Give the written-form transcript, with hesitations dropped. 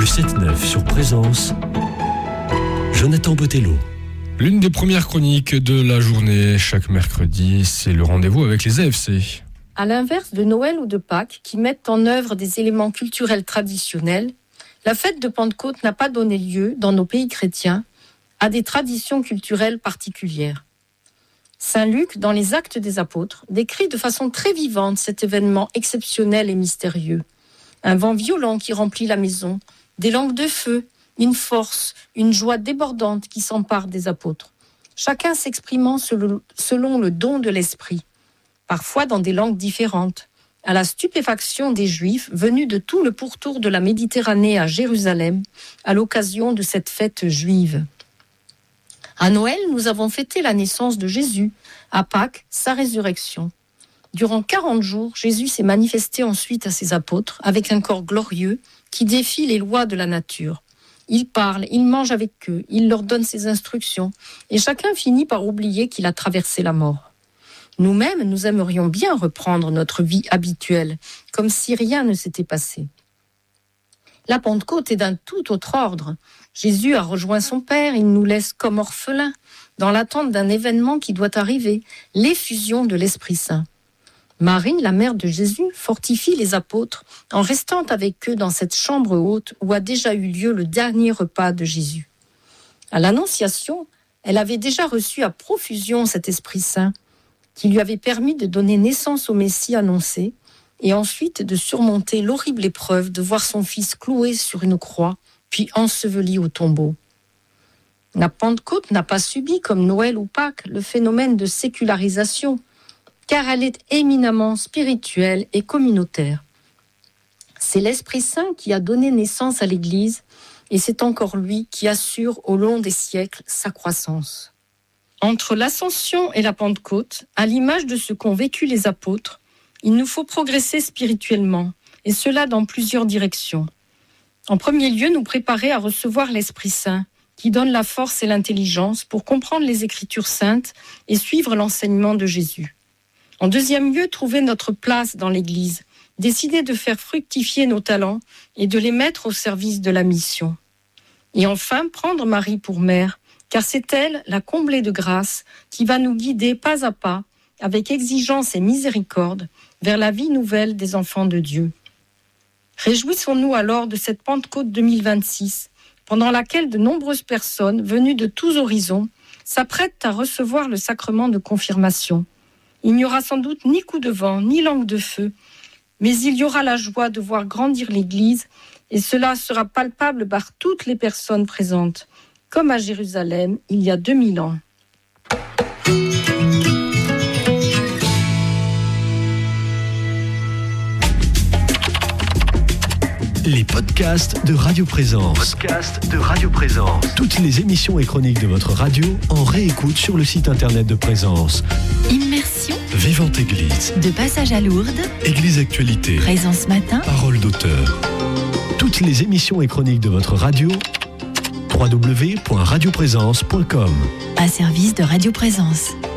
Le 7-9 sur Présence, Jonathan Botello. L'une des premières chroniques de la journée, chaque mercredi, c'est le rendez-vous avec les AFC. À l'inverse de Noël ou de Pâques, qui mettent en œuvre des éléments culturels traditionnels, la fête de Pentecôte n'a pas donné lieu, dans nos pays chrétiens, à des traditions culturelles particulières. Saint Luc, dans les Actes des Apôtres, décrit de façon très vivante cet événement exceptionnel et mystérieux. Un vent violent qui remplit la maison, des langues de feu, une force, une joie débordante qui s'empare des apôtres. Chacun s'exprimant selon le don de l'esprit, parfois dans des langues différentes, à la stupéfaction des Juifs venus de tout le pourtour de la Méditerranée à Jérusalem, à l'occasion de cette fête juive. À Noël, nous avons fêté la naissance de Jésus, à Pâques, sa résurrection. Durant 40 jours, Jésus s'est manifesté ensuite à ses apôtres avec un corps glorieux qui défie les lois de la nature. Il parle, il mange avec eux, il leur donne ses instructions, et chacun finit par oublier qu'il a traversé la mort. Nous-mêmes, nous aimerions bien reprendre notre vie habituelle, comme si rien ne s'était passé. La Pentecôte est d'un tout autre ordre. Jésus a rejoint son Père, il nous laisse comme orphelins, dans l'attente d'un événement qui doit arriver, l'effusion de l'Esprit Saint. Marie, la mère de Jésus, fortifie les apôtres en restant avec eux dans cette chambre haute où a déjà eu lieu le dernier repas de Jésus. À l'Annonciation, elle avait déjà reçu à profusion cet Esprit Saint qui lui avait permis de donner naissance au Messie annoncé et ensuite de surmonter l'horrible épreuve de voir son fils cloué sur une croix puis enseveli au tombeau. La Pentecôte n'a pas subi, comme Noël ou Pâques, le phénomène de sécularisation, car elle est éminemment spirituelle et communautaire. C'est l'Esprit Saint qui a donné naissance à l'Église, et c'est encore lui qui assure au long des siècles sa croissance. Entre l'Ascension et la Pentecôte, à l'image de ce qu'ont vécu les apôtres, il nous faut progresser spirituellement, et cela dans plusieurs directions. En premier lieu, nous préparer à recevoir l'Esprit Saint, qui donne la force et l'intelligence pour comprendre les Écritures saintes et suivre l'enseignement de Jésus. En deuxième lieu, trouver notre place dans l'Église, décider de faire fructifier nos talents et de les mettre au service de la mission. Et enfin, prendre Marie pour mère, car c'est elle, la comblée de grâce, qui va nous guider pas à pas, avec exigence et miséricorde, vers la vie nouvelle des enfants de Dieu. Réjouissons-nous alors de cette Pentecôte 2026, pendant laquelle de nombreuses personnes, venues de tous horizons, s'apprêtent à recevoir le sacrement de confirmation. Il n'y aura sans doute ni coup de vent, ni langue de feu, mais il y aura la joie de voir grandir l'Église, et cela sera palpable par toutes les personnes présentes, comme à Jérusalem il y a 2000 ans. Les podcasts de Radio Présence. Toutes les émissions et chroniques de votre radio en réécoute sur le site internet de Présence. Immersion. Vivante Église. De passage à Lourdes. Église Actualité. Présence matin. Parole d'auteur. Toutes les émissions et chroniques de votre radio. www.radioprésence.com. À service de Radio Présence.